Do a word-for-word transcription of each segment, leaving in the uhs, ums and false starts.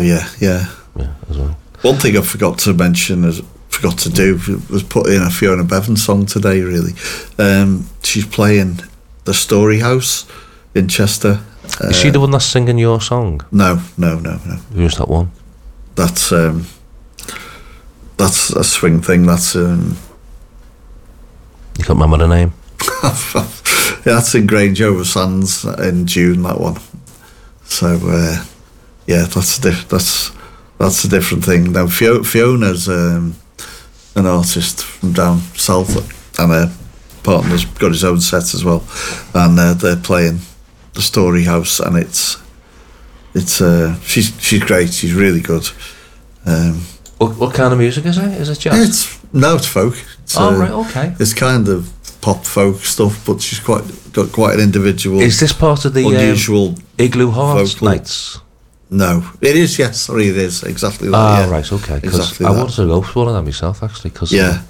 yeah, yeah. Yeah, as well. One thing I forgot to mention, is forgot to do, was put in a Fiona Bevan song today, really. Um, she's playing the Story House in Chester. Uh, Is she the one that's singing your song? No, no, no, no. Who's that one? That's um, that's a swing thing. That's um, You can't remember the name? yeah, that's in Grange Over Sands in June. That one. So uh, yeah, that's a diff- that's that's a different thing. Now Fio- Fiona's um, an artist from down south, and her partner's got his own set as well, and uh, they're playing the Story House, and it's it's uh, she's she's great. She's really good. Um, What, what kind of music is it? Is it jazz? it's no, it's folk. It's, oh uh, right, okay. It's kind of pop folk stuff, but she's quite got quite an individual. Is this part of the unusual um, Igloo Hearts vocal. nights? No, it is. Yes, sorry, it is exactly that. Ah, yeah. right, okay. Because Exactly I that. wanted to go for one of them myself, actually. Cause Yeah,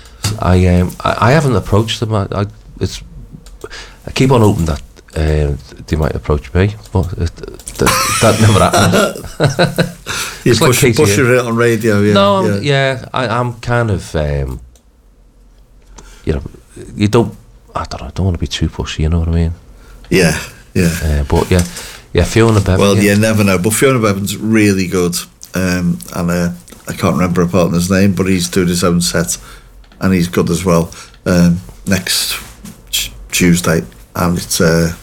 I um I, I haven't approached them. I, I it's I keep on hoping that uh, they might approach me, but it, that, that never happens. you It's like push, K T M. pushing it on radio. Yeah, no, yeah. I'm, yeah, I, I'm kind of um, you know, you don't. I don't know. I don't want to be too pushy. You know what I mean? yeah, yeah. Uh, but yeah, yeah. Fiona Bevan. Well, yeah. you never know. But Fiona Bevan's really good, um, and uh, I can't remember her partner's name, but he's doing his own set, and he's good as well. Um, next t- Tuesday, and it's uh,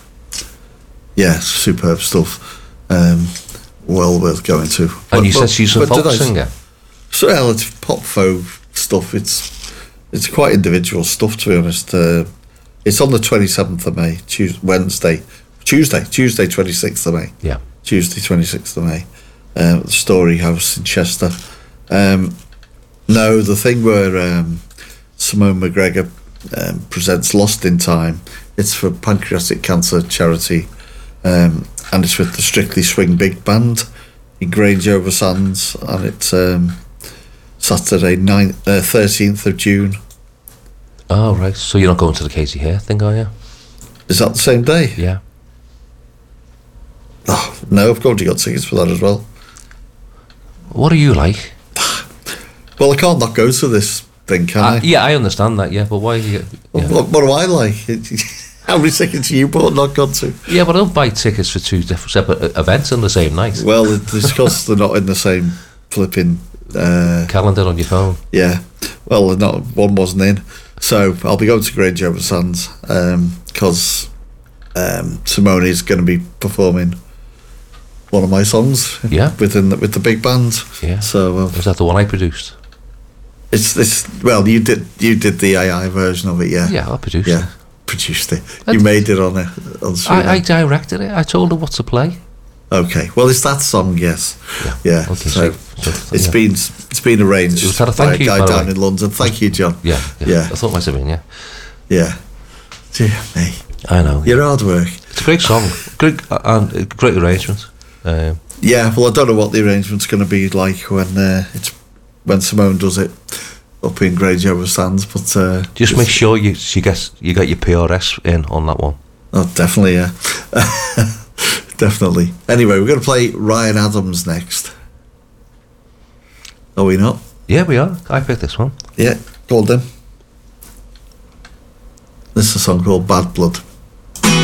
yeah, superb stuff. Um, well worth going to. And But- you but- said she's a but folk did I- singer. So well, it's pop folk stuff. It's it's quite individual stuff, to be honest. Uh, it's on the twenty seventh of May, Tuesday, Wednesday, Tuesday, Tuesday twenty sixth of May. Yeah. Tuesday twenty sixth of May. Um, the Story House in Chester. Um, no, the thing where um, Simone McGregor um, presents Lost in Time. It's for pancreatic cancer charity, um, and it's with the Strictly Swing Big Band in Grange Over Sands, and it's um, Saturday ninth, uh, thirteenth of June. Oh right. So you're not going to the Katie Hare thing, are you? Is that the same day? Yeah. Oh, no, I've already got tickets for that as well. What are you like? Well, I can't not go to this thing, can I? Uh, yeah, I understand that. Yeah, but why? Do you, yeah. What, what do I like? How many tickets you bought not gone to? yeah, but I don't buy tickets for two different separate uh, events on the same night. Well, it's because they're not in the same flipping uh, Calendar on your phone. yeah. Well, they're not one wasn't in, so I'll be going to Grange Over Sands because um, um, Simone is going to be performing one of my songs. Yeah. within the, with the big band. Yeah. So uh, Was that the one I produced? it's this. Well, you did you did the A I version of it, yeah. Yeah, I produced Yeah. it. Produced it. I You d- made it on a on screen. I, I directed it. I told her what to play. Okay. Well, it's that song, yes. Yeah. Yeah. Okay, so so- so, it's yeah. been it's been arranged Was that a by thank a you, guy by the down way? in London. Thank you, John. Yeah, yeah. Yeah. I thought it might have been, yeah. Yeah. Dear me. I know. Your hard work. It's a great song. Great, uh, and uh, great arrangement. Um, Yeah. Well, I don't know what the arrangement's going to be like when uh, it's when Simone does it up in Grange Over Sands, but uh, just make sure you she gets you got your P R S in on that one. oh, definitely, yeah, definitely. Anyway, we're going to play Ryan Adams next. Are we not? Yeah, we are. I picked this one. Yeah, called him. This is a song called Bad Blood.